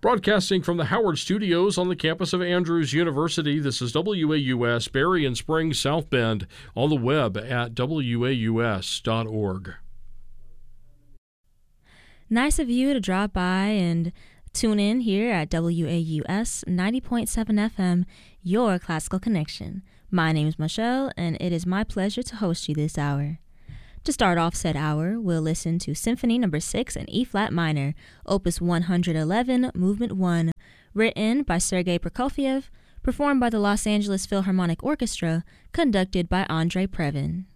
Broadcasting from the Howard Studios on the campus of Andrews University, this is WAUS, Berry and Springs, South Bend, on the web at waus.org. Nice of you to drop by and tune in here at WAUS 90.7 FM, your classical connection. My name is Michelle, and it is my pleasure to host you this hour. To start off said hour, we'll listen to Symphony No. 6 in E-flat minor, Opus 111, Movement 1, written by Sergei Prokofiev, performed by the Los Angeles Philharmonic Orchestra, conducted by Andrei Previn.